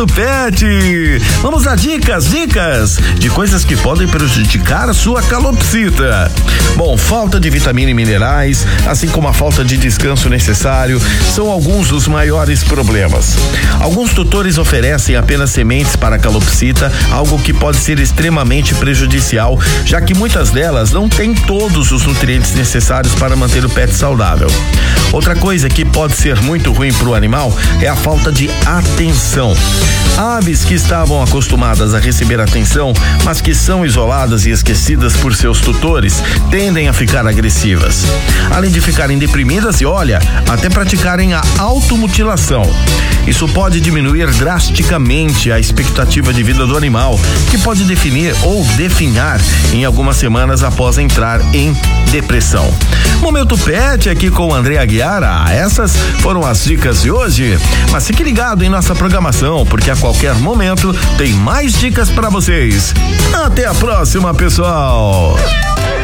Momento Pet. Vamos a dicas de coisas que podem prejudicar a sua calopsita. Bom, falta de vitamina e minerais, assim como a falta de descanso necessário, são alguns dos maiores problemas. Alguns tutores oferecem apenas sementes para a calopsita, algo que pode ser extremamente prejudicial, já que muitas delas não têm todos os nutrientes necessários para manter o pet saudável. Outra coisa que pode ser muito ruim para o animal é a falta de atenção. Aves que estavam acostumadas a receber atenção, mas que são isoladas e esquecidas por seus tutores, tendem a ficar agressivas. Além de ficarem deprimidas e, olha, até praticarem a automutilação. Isso pode diminuir drasticamente a expectativa de vida do animal, que pode definir ou definhar em algumas semanas após entrar em depressão. Momento Pet aqui com o André Aguiar. Essas foram as dicas de hoje. Mas fique ligado em nossa programação, porque a qualquer momento tem mais dicas para vocês. Até a próxima, pessoal.